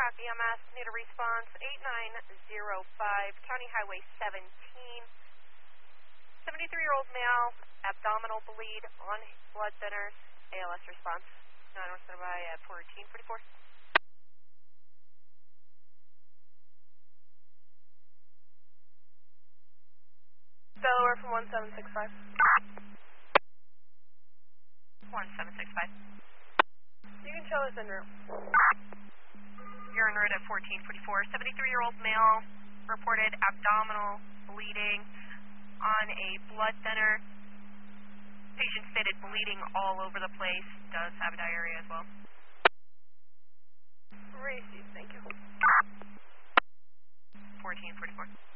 Hancock EMS, need a response 8905, County Highway 17. 73-year-old male, abdominal bleed, on blood thinner, ALS response. 917 by 1444. Delaware from 1765. 1765. You can show us en route. You're en route at 1444. 73-year-old male reported abdominal bleeding on a blood thinner. Patient stated bleeding all over the place. Does have diarrhea as well. Received, thank you. 1444.